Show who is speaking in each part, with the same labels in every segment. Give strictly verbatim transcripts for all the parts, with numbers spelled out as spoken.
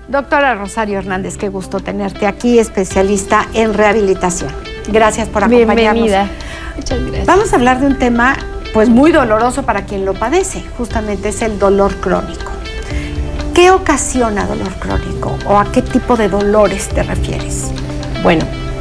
Speaker 1: Doctora Rosario Hernández, qué gusto tenerte aquí, especialista en rehabilitación. Gracias por acompañarnos.
Speaker 2: Bienvenida. Muchas gracias.
Speaker 1: Vamos a hablar de un tema pues muy doloroso para quien lo padece, justamente es el dolor crónico. ¿Qué ocasiona dolor crónico o a qué tipo de dolores te refieres?
Speaker 2: Bueno,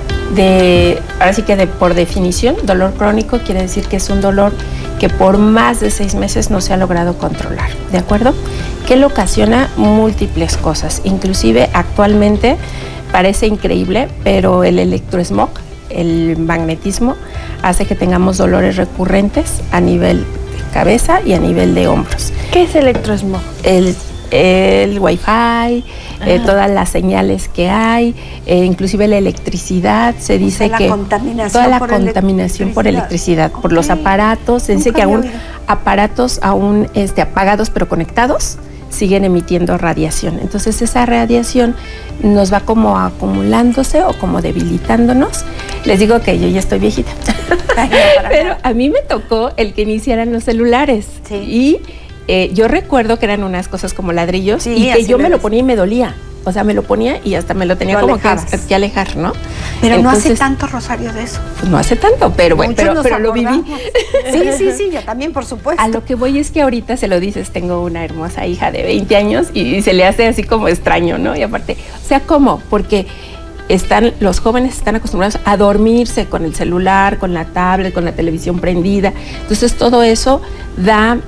Speaker 2: de, ahora sí que de, por definición, dolor crónico quiere decir que es un dolor que por más de seis meses no se ha logrado controlar, ¿de acuerdo? Que lo ocasiona múltiples cosas, inclusive actualmente parece increíble, pero el electrosmog, el magnetismo, hace que tengamos dolores recurrentes a nivel de cabeza y a nivel de hombros.
Speaker 3: ¿Qué es electrosmog?
Speaker 2: El el wifi, eh, todas las señales que hay, eh, inclusive la electricidad, se dice
Speaker 1: o sea,
Speaker 2: que
Speaker 1: la contaminación
Speaker 2: toda la
Speaker 1: por
Speaker 2: contaminación por electricidad,
Speaker 1: okay.
Speaker 2: por los aparatos, se dice
Speaker 1: Nunca
Speaker 2: que aún
Speaker 1: oído.
Speaker 2: aparatos aún este, apagados pero conectados siguen emitiendo radiación. Entonces esa radiación nos va como acumulándose o como debilitándonos. Les digo que yo ya estoy viejita, pero a mí me tocó el que iniciaran los celulares.
Speaker 1: Sí.
Speaker 2: Y Eh, yo recuerdo que eran unas cosas como ladrillos
Speaker 1: sí,
Speaker 2: y que yo me
Speaker 1: ves.
Speaker 2: lo ponía y me dolía. O sea, me lo ponía y hasta me lo tenía
Speaker 1: lo
Speaker 2: como que, que alejar, ¿no?
Speaker 1: Pero Entonces, no hace tanto,
Speaker 2: Rosario,
Speaker 1: de eso.
Speaker 2: Pues no hace tanto, pero bueno, pero, pero lo viví.
Speaker 1: Sí, sí, sí, yo también, por supuesto.
Speaker 2: A lo que voy es que ahorita se lo dices, tengo una hermosa hija de veinte años y, y se le hace así como extraño, ¿no? Y aparte, o sea, ¿cómo? Porque están, los jóvenes están acostumbrados a dormirse con el celular, con la tablet, con la televisión prendida. Entonces todo eso da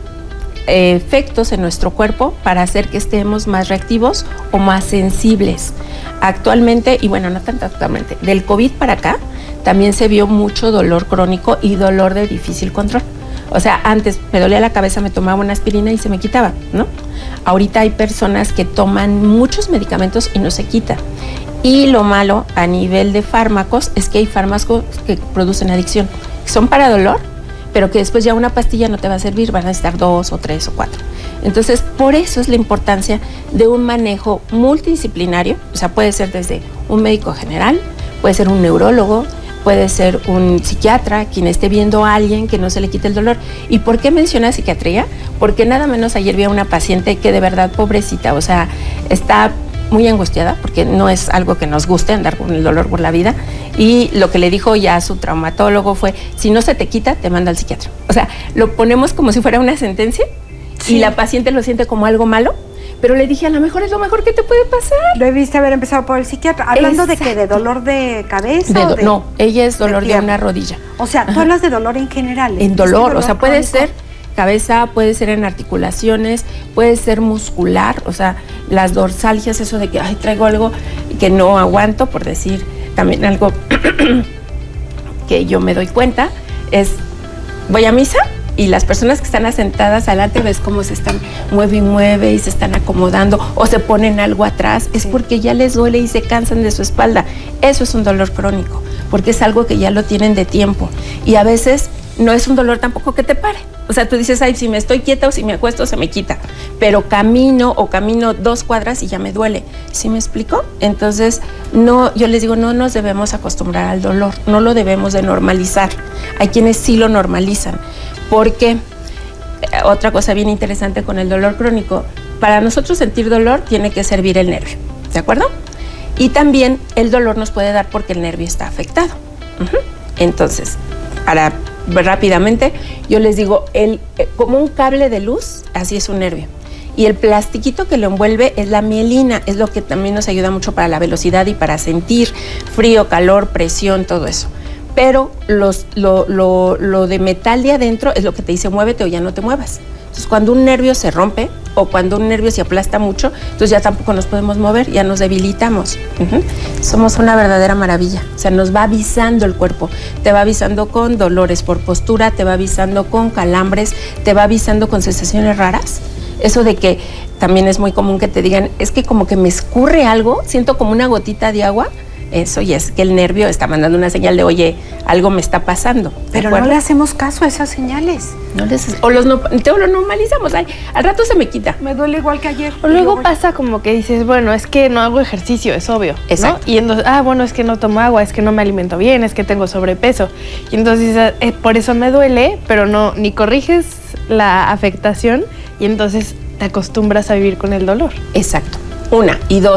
Speaker 2: efectos en nuestro cuerpo para hacer que estemos más reactivos o más sensibles. Actualmente, y bueno, no tanto actualmente, del COVID para acá, también se vio mucho dolor crónico y dolor de difícil control. O sea, antes me dolía la cabeza, me tomaba una aspirina y se me quitaba, ¿no? Ahorita hay personas que toman muchos medicamentos y no se quita. Y lo malo a nivel de fármacos es que hay fármacos que producen adicción, que son para dolor, pero que después ya una pastilla no te va a servir, van a necesitar dos o tres o cuatro. Entonces, por eso es la importancia de un manejo multidisciplinario, o sea, puede ser desde un médico general, puede ser un neurólogo, puede ser un psiquiatra, quien esté viendo a alguien que no se le quite el dolor. ¿Y por qué menciona psiquiatría? Porque nada menos ayer vi a una paciente que de verdad, pobrecita, o sea, está muy angustiada porque no es algo que nos guste andar con el dolor por la vida, y lo que le dijo ya su traumatólogo fue, si no se te quita, te manda al psiquiatra. O sea, lo ponemos como si fuera una sentencia, sí. Y la paciente lo siente como algo malo, pero le dije, a lo mejor es lo mejor que te puede pasar.
Speaker 1: Debiste haber empezado por el psiquiatra. ¿Hablando Exacto. de qué? ¿De dolor de cabeza?
Speaker 2: De do-
Speaker 1: o de,
Speaker 2: no, ella es dolor de,
Speaker 1: de
Speaker 2: una rodilla.
Speaker 1: O sea, tú Ajá. hablas de dolor en general.
Speaker 2: En dolor,
Speaker 1: dolor,
Speaker 2: o sea, puede
Speaker 1: crónico?
Speaker 2: ser cabeza, puede ser en articulaciones, puede ser muscular, o sea, las dorsalgias, eso de que, ay, traigo algo que no aguanto, por decir, también algo que yo me doy cuenta, es, voy a misa y las personas que están asentadas adelante, ves cómo se están, mueve y mueve y se están acomodando o se ponen algo atrás, sí. Es porque ya les duele y se cansan de su espalda. Eso es un dolor crónico, porque es algo que ya lo tienen de tiempo y a veces no es un dolor tampoco que te pare. O sea, tú dices, ay, si me estoy quieta o si me acuesto se me quita, pero camino o camino dos cuadras y ya me duele. ¿Sí me explico? Entonces, no, yo les digo, no nos debemos acostumbrar al dolor, no lo debemos de normalizar. Hay quienes sí lo normalizan, porque eh, otra cosa bien interesante con el dolor crónico, para nosotros sentir dolor tiene que servir el nervio, ¿de acuerdo? Y también el dolor nos puede dar porque el nervio está afectado. Uh-huh. Entonces, para rápidamente, yo les digo, el, eh, como un cable de luz, así es un nervio. Y el plastiquito que lo envuelve es la mielina, es lo que también nos ayuda mucho para la velocidad y para sentir frío, calor, presión, todo eso. Pero los, lo, lo, lo de metal de adentro es lo que te dice muévete o ya no te muevas. Entonces, cuando un nervio se rompe o cuando un nervio se aplasta mucho, entonces ya tampoco nos podemos mover, ya nos debilitamos. Uh-huh. Somos una verdadera maravilla. O sea, nos va avisando el cuerpo. Te va avisando con dolores por postura, te va avisando con calambres, te va avisando con sensaciones raras. Eso de que también es muy común que te digan, es que como que me escurre algo, siento como una gotita de agua. Eso, y es que el nervio está mandando una señal de, oye, algo me está pasando.
Speaker 1: Pero no le hacemos caso a esas señales.
Speaker 2: No les, o los no, te lo normalizamos, ay, al rato se me quita.
Speaker 1: Me duele igual que ayer.
Speaker 3: O luego pasa como que dices, bueno, es que no hago ejercicio, es obvio,
Speaker 2: Exacto.
Speaker 3: ¿no? Y entonces, ah, bueno, es que no tomo agua, es que no me alimento bien, es que tengo sobrepeso. Y entonces, eh, por eso me duele, pero no, ni corriges la afectación y entonces te acostumbras a vivir con el dolor.
Speaker 2: Exacto. Una. Y dos,